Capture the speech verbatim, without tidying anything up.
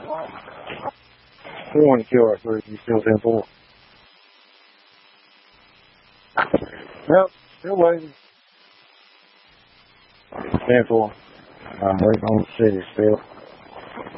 We want to kill our three. You still ten four. Nope, still waiting. ten four. I'm waiting on the city still.